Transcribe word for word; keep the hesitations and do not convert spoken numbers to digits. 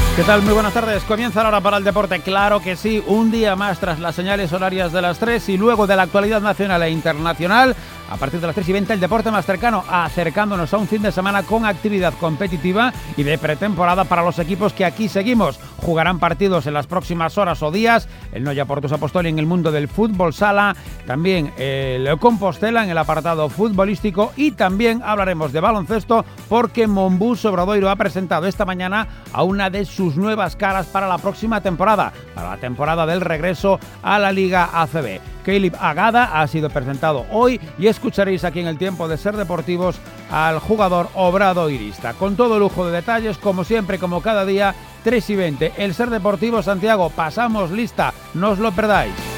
¿Qué tal? Muy buenas tardes. Comienza la hora para el deporte. Claro que sí, un día más tras las señales horarias de las tres y luego de la actualidad nacional e internacional. A partir de las tres y veinte, el deporte más cercano, acercándonos a un fin de semana con actividad competitiva y de pretemporada para los equipos que aquí seguimos. Jugarán partidos en las próximas horas o días. El Noia Portus Apostoli en el mundo del fútbol sala. También el Compostela en el apartado futbolístico. Y también hablaremos de baloncesto porque Monbus Obradoiro ha presentado esta mañana a una de sus nuevas caras para la próxima temporada. Para la temporada del regreso a la Liga A C B. Caleb Agada ha sido presentado hoy y escucharéis aquí en el Tiempo de Ser Deportivos al jugador obradoirista. Con todo lujo de detalles, como siempre, como cada día, tres y veinte. El Ser Deportivo Santiago, pasamos lista, no os lo perdáis.